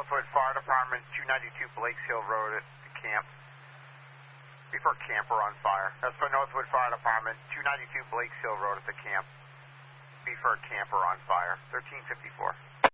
Northwood Fire Department, 292 Blakes Hill Road at the camp. Before camper on fire. That's for Northwood Fire Department, 292 Blakes Hill Road at the camp. Before camper on fire, 1354.